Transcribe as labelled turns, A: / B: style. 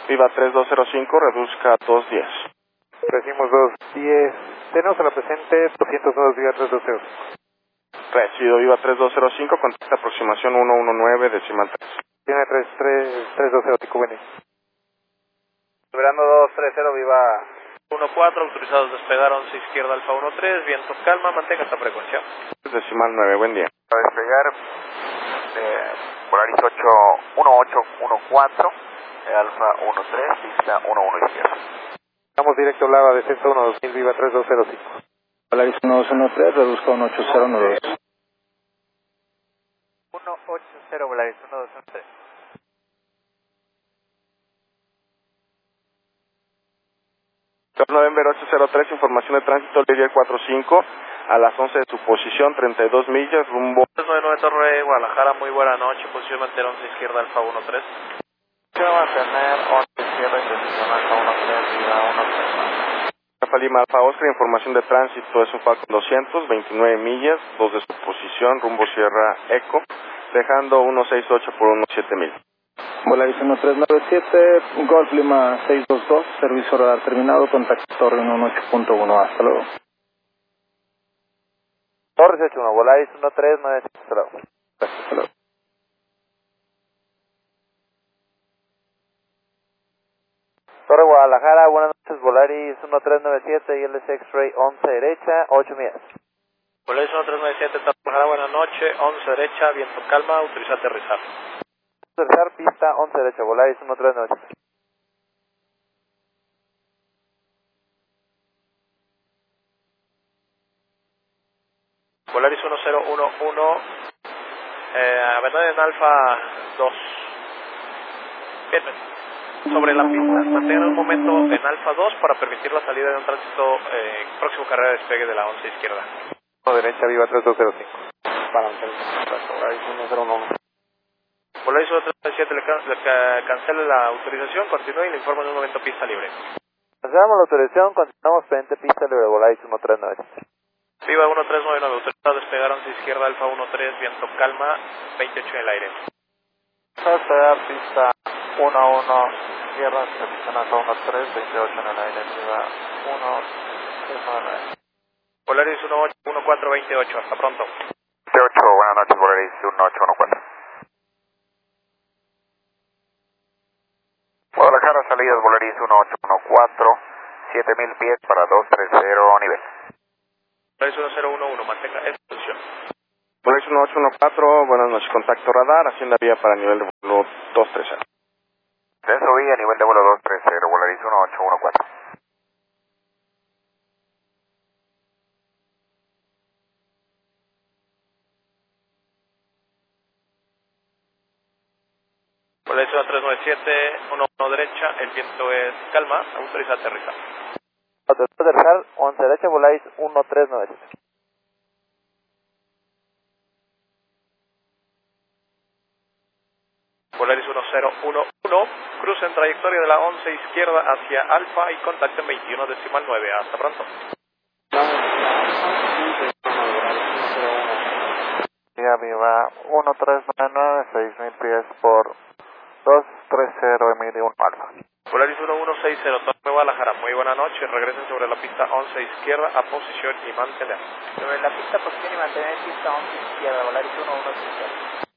A: Viva 3205, reduzca a 210.
B: Recibimos 210. Tenemos a la presente 202 Viva 3205.
A: Recibido Viva 3205, contacta aproximación 119, decimal 3.
B: Tiene 320, Ticubene.
C: Verano 230, Viva 14, autorizados a despegar 11 izquierda Alfa 13, viento calma, mantenga esta frecuencia.
A: Decimal 9, buen día.
D: A despegar, Polaris 1814, Alfa 13, pista 11 izquierda.
B: Estamos directo Lava, descenso 12000, Viva 3205.
E: Polaris 1213, reduzca 18012.
C: 180, Polaris 1213.
A: November 803, información de tránsito, Lidia 45, a las 11 de su posición, 32 millas, rumbo
C: 99 Torre, Guadalajara, muy buena noche, posición mantener 11 izquierda Alfa 13.
D: Posición mantener 11 izquierda, posición Alfa 13, Viva 13.
A: Alfa Lima Alfa Oscar, información de tránsito, es un Falcon 200, 29 millas, 2 de su posición, rumbo Sierra Eco, dejando 168 por 17000.
E: Volaris 1397, Golf Lima 622, servicio radar terminado, contacto torre 18.1, hasta luego.
C: Torre 81, Volaris 1397, hasta luego.
E: Hasta luego.
C: Torre Guadalajara, buenas noches, Volaris 1397, ILS X-Ray 11 derecha, 8 millas. Volaris 1397, Torre Guadalajara, buenas noches, 11 derecha, viento calma, autoriza aterrizar. Aterrizar, pista 11 derecha, Volaris 1397. Volaris 1011, Avenida en Alfa 2. Bien, sobre la pista, mantengan un momento en Alfa 2 para permitir la salida de un tránsito próximo carrera de despegue de la 11 izquierda.
B: Derecha, Viva 3205.
C: Para mantener Volaris 101. Volaris 1397, le cancele la autorización, continúe y le informo en un momento pista libre. Cancelamos la autorización, continuamos pendiente pista libre, Volaris 1397. Viva 1399, autorizado a despegar 11 izquierda Alfa 13, viento calma, 28 en el aire.
D: Despegar, pista 11 izquierda, posición Alfa 13, 28 en el aire, Viva 1399.
C: Polaris 1428, hasta pronto.
D: 28, buenas noches, Polaris 1814. Guadalajara, salidas Volaris 1814, 7000 pies para 230 nivel.
C: Polaris 1011, mantenga esta posición.
A: Polaris 1814, buenas noches, contacto radar, hacienda vía para nivel de vuelo 230.
D: Descenso vía, nivel de vuelo 230, Volaris 1814.
C: Polaris 1397, 11 derecha, el viento es calma, autoriza aterrizar. Autoriza aterrizar, 11 derecha, Volaris 1397. Polaris 1011, cruce en trayectoria de la 11 izquierda hacia Alfa y contacto en 21 decimal 9. Hasta pronto.
D: Vía Viva 1399, 6000 pies por 230 Emilio 1 Alfa.
C: Polaris 1160, Torre Guadalajara, muy buena noche, regresen sobre la pista 11 izquierda a posición y mantener.
F: Sobre la pista posición y mantener pista 11 izquierda, Volaris 1160.